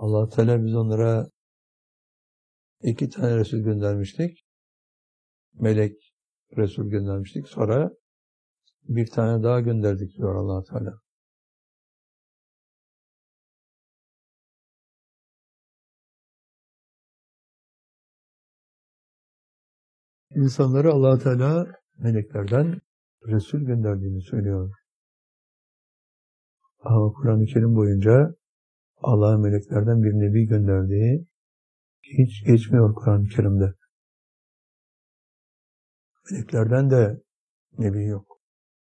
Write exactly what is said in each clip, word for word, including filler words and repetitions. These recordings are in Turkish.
Allah Teala biz onlara iki tane Resul göndermiştik. Melek Resul göndermiştik. Sonra bir tane daha gönderdik diyor Allah Teala. İnsanları Allah Teala meleklerden Resul gönderdiğini söylüyor. Ama Kur'an-ı Kerim boyunca Allah'ın meleklerden bir nebi gönderdiği hiç geçmiyor Kur'an-ı Kerim'de. Meleklerden de nebi yok.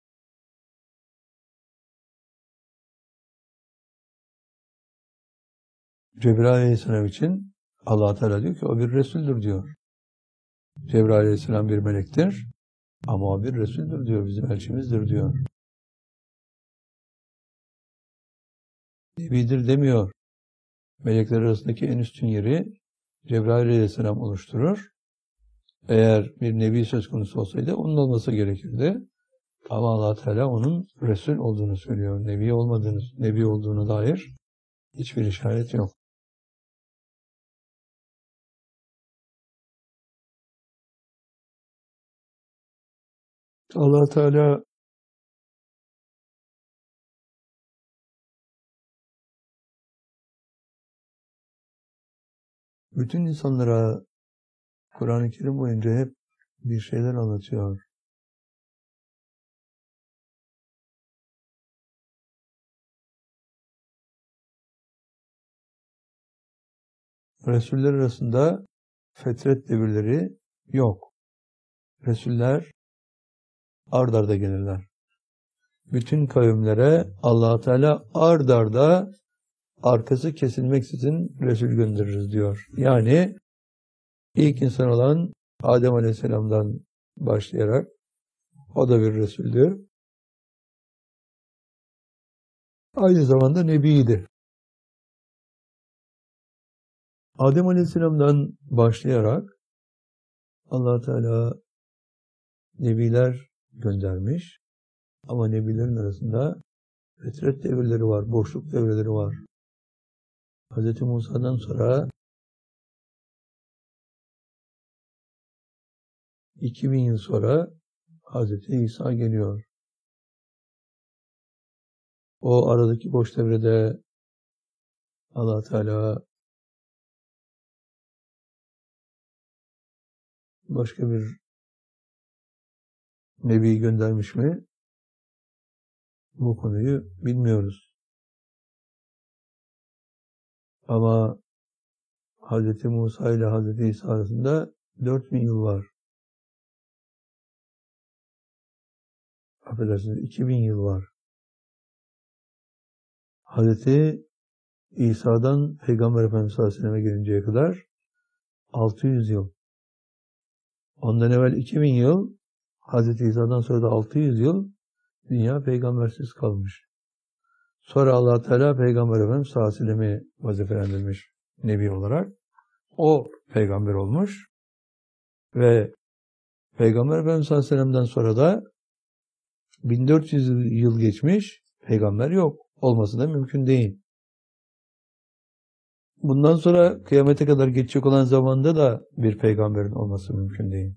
Cebrail Aleyhisselam için Allah Teala diyor ki o bir Resul'dür diyor. Cebrail Aleyhisselam bir melektir ama o bir Resul'dür diyor. Bizim elçimizdir diyor. Nebidir demiyor. Melekler arasındaki en üstün yeri Cebrail Aleyhisselam oluşturur. Eğer bir nebi söz konusu olsaydı onun olması gerekirdi. Ama Allah Teala onun Resul olduğunu söylüyor. Nebi olmadığını, nebi olduğuna dair hiçbir işaret yok. Allah Teala bütün insanlara Kur'an-ı Kerim boyunca hep bir şeyler anlatıyor. Resuller arasında fetret devirleri yok. Resuller ard arda gelirler. Bütün kavimlere Allah Teala ard arda arkası kesilmeksizin Resul göndeririz diyor. Yani ilk insan olan Adem Aleyhisselam'dan başlayarak o da bir Resul'dü. Aynı zamanda Nebi'ydi. Adem Aleyhisselam'dan başlayarak Allah Teala Nebiler göndermiş. Ama Nebilerin arasında fetret devirleri var, boşluk devirleri var. Hz. Musa'dan sonra iki bin yıl sonra Hz. İsa geliyor. O aradaki boş devrede Allah Teala başka bir Nebi göndermiş mi? Bu konuyu bilmiyoruz. Ama Hz. Musa ile Hz. İsa arasında dört bin yıl var. Affedersiniz, iki bin yıl var. Hz. İsa'dan Peygamber Efendimiz sallallahu aleyhi ve sellem'e gelinceye kadar altı yüz yıl. Ondan evvel iki bin yıl, Hz. İsa'dan sonra da altı yüz yıl dünya peygambersiz kalmış. Sonra Allah Teala Peygamber Efendimiz sallallahu aleyhi ve sellem'i vazifelendirmiş Nebi olarak. O peygamber olmuş ve Peygamber Efendimiz sallallahu aleyhi ve sellem'den sonra da bin dört yüz yıl geçmiş, peygamber yok. Olması da mümkün değil. Bundan sonra kıyamete kadar geçecek olan zamanda da bir peygamberin olması mümkün değil.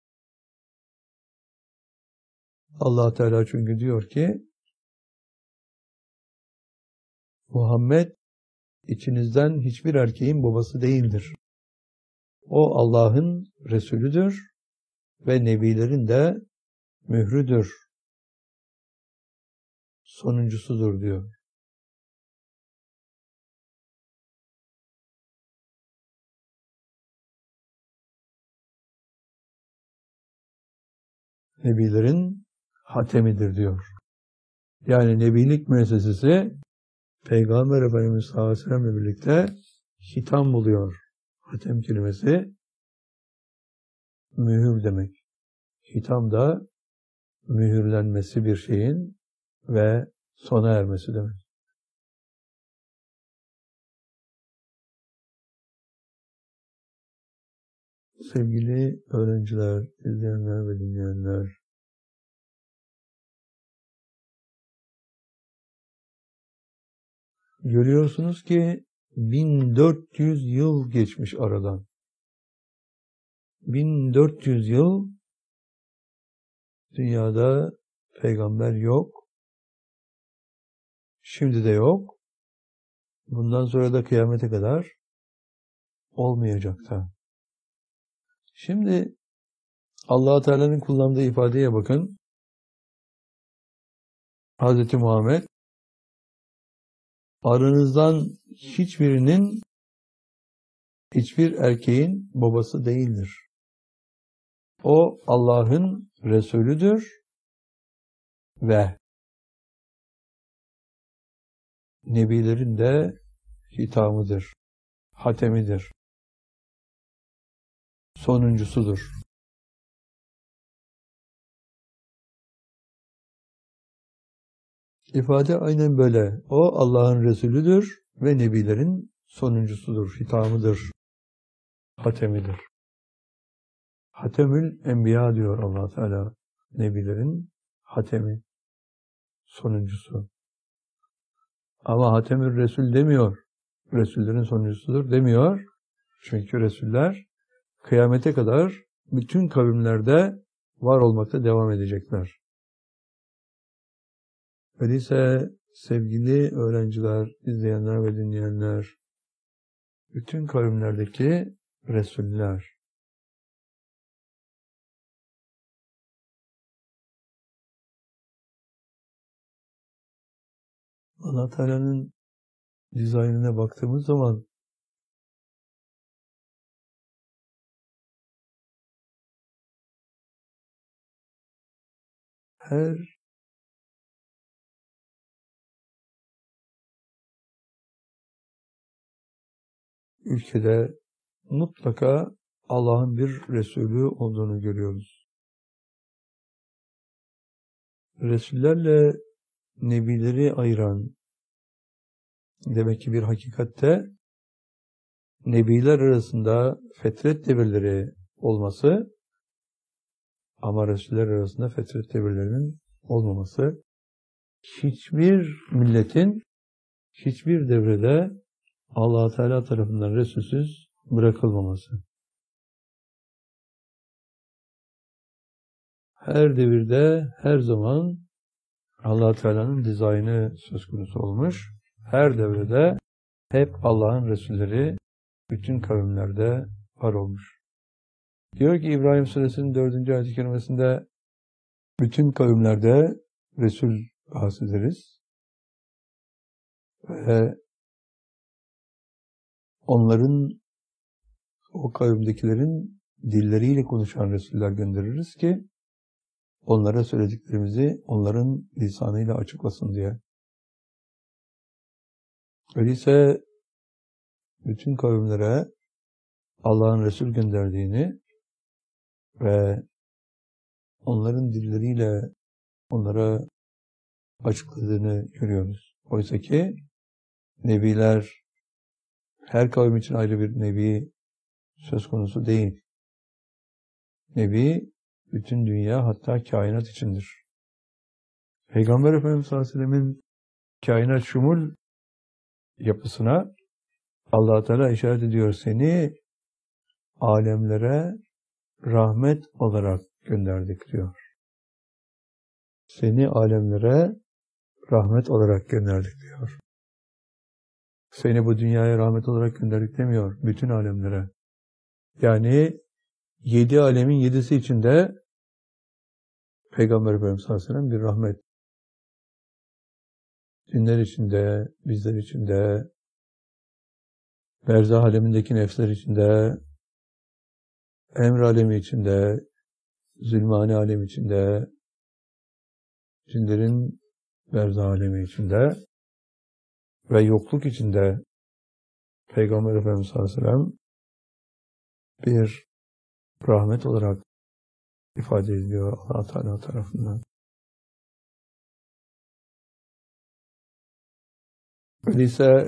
Allah Teala çünkü diyor ki Muhammed içinizden hiçbir erkeğin babası değildir. O Allah'ın Resulüdür ve Nebilerin de mührüdür. Sonuncusudur diyor. Nebilerin hatemidir diyor. Yani Nebilik müessesesi Peygamber Efendimiz sallallahu aleyhi ve sellem'le birlikte hitam buluyor. Hatem kelimesi mühür demek. Hitam da mühürlenmesi bir şeyin ve sona ermesi demek. Sevgili öğrenciler, izleyenler ve dinleyenler, görüyorsunuz ki bin dört yüz yıl geçmiş aradan. bin dört yüz yıl dünyada peygamber yok. Şimdi de yok. Bundan sonra da kıyamete kadar olmayacak da. Şimdi Allah Teala'nın kullandığı ifadeye bakın. Hazreti Muhammed aranızdan hiçbirinin hiçbir erkeğin babası değildir. O Allah'ın Resulüdür ve Nebilerin de hitamıdır, hatemidir, sonuncusudur. İfade aynen böyle. O Allah'ın Resulüdür ve Nebilerin sonuncusudur, hitamıdır, hatemidir. Hatemül Enbiya diyor Allah Teala. Nebilerin hatemi, sonuncusu. Ama Hatemül Resul demiyor. Resullerin sonuncusudur demiyor. Çünkü Resuller kıyamete kadar bütün kavimlerde var olmakta devam edecekler. Öyleyse sevgili öğrenciler, izleyenler ve dinleyenler, bütün kavimlerdeki Resuller, Allah Teala'nın dizaynına baktığımız zaman her ülkede mutlaka Allah'ın bir Resulü olduğunu görüyoruz. Resullerle Nebileri ayıran demek ki bir hakikatte Nebiler arasında fetret devirleri olması ama Resuller arasında fetret devirlerinin olmaması, hiçbir milletin hiçbir devrede Allah Teala tarafından Resulsüz bırakılmaması. Her devirde, her zaman Allah Teala'nın dizaynı söz konusu olmuş. Her devrede hep Allah'ın Resulleri bütün kavimlerde var olmuş. Diyor ki İbrahim Suresinin dördüncü ayet-i kerimesinde bütün kavimlerde Resul bahsederiz. Ve onların, o kavimdekilerin dilleriyle konuşan Resuller göndeririz ki onlara söylediklerimizi onların lisanıyla açıklasın diye. Öyleyse bütün kavimlere Allah'ın Resul gönderdiğini ve onların dilleriyle onlara açıkladığını görüyoruz. Oysa ki Nebiler, her kavim için ayrı bir Nebi söz konusu değil. Nebi bütün dünya, hatta kainat içindir. Peygamber Efendimiz sallallahu aleyhi ve sellem'in kainat şumul yapısına Allah Teala işaret ediyor. Seni alemlere rahmet olarak gönderdik diyor. Seni alemlere rahmet olarak gönderdik diyor. Seni bu dünyaya rahmet olarak gönderdik demiyor. Bütün alemlere. Yani yedi alemin yedisi içinde Peygamber Efendimiz sallallahu aleyhi ve sellem bir rahmet. Cinler içinde, bizler içinde, berzah alemindeki nefsler içinde, emr alemi içinde, zulmani alem içinde, cinlerin berzah alemi içinde ve yokluk içinde Peygamber Efendimiz sallallahu aleyhi ve sellem bir rahmet olarak ifade ediliyor Allah Teala tarafından. Öyleyse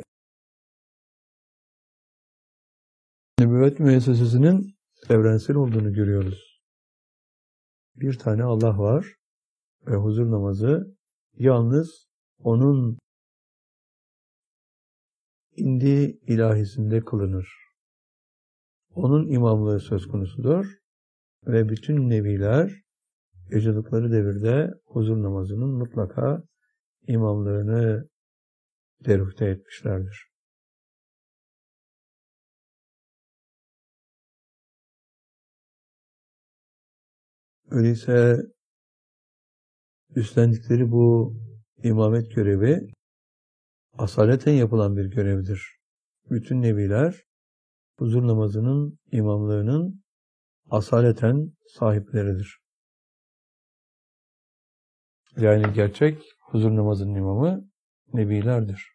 nübüvvet müessesesinin evrensel olduğunu görüyoruz. Bir tane Allah var ve huzur namazı yalnız onun indiği ilahisinde kılınır. Onun imamlığı söz konusudur ve bütün nebiler yaşadıkları devirde huzur namazının mutlaka imamlığını derüfte etmişlerdir. Öyleyse üstlendikleri bu imamet görevi asaleten yapılan bir görevdir. Bütün nebiler huzur namazının imamlığının asaleten sahipleridir. Yani gerçek huzur namazının imamı nebilerdir.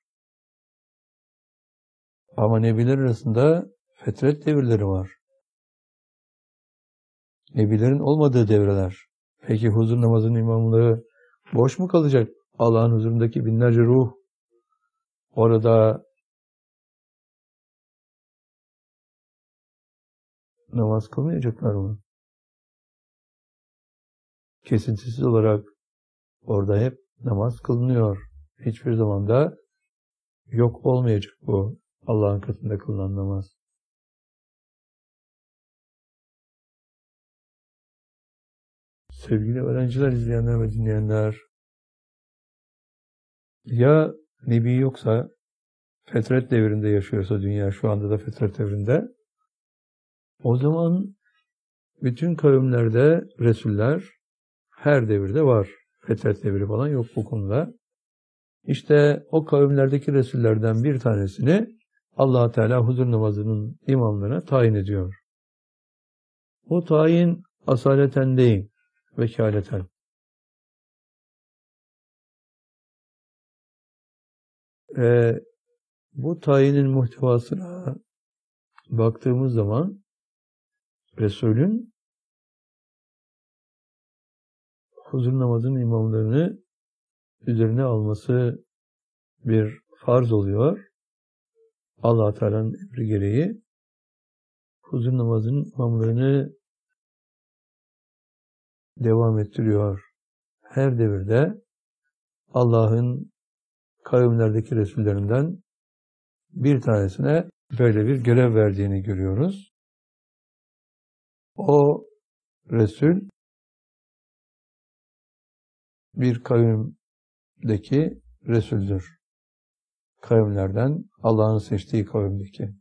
Ama nebiler arasında fetret devirleri var. Nebilerin olmadığı devreler. Peki huzur namazının imamlığı boş mu kalacak? Allah'ın huzurundaki binlerce ruh orada namaz kılmayacaklar mı? Kesintisiz olarak orada hep namaz kılınıyor. Hiçbir zaman da yok olmayacak bu Allah'ın katında kılınan namaz. Sevgili öğrenciler, izleyenler ve dinleyenler, ya Nebi yoksa, fetret devrinde yaşıyorsa dünya, şu anda da fetret devrinde, o zaman bütün kavimlerde Resuller her devirde var. Fetret devri falan yok bu konuda. İşte o kavimlerdeki Resullerden bir tanesini Allah Teala huzur namazının imamlarına tayin ediyor. O tayin asaleten değil, vekaleten. Ee, bu tayinin muhtevasına baktığımız zaman Resul'ün huzur namazının imamlarını üzerine alması bir farz oluyor. Allah Teala'nın emri gereği huzur namazının imamlarını devam ettiriyor. Her devirde Allah'ın kavimlerdeki Resullerinden bir tanesine böyle bir görev verdiğini görüyoruz. O Resul bir kavimdeki Resul'dür. Kavimlerden Allah'ın seçtiği kavimdeki.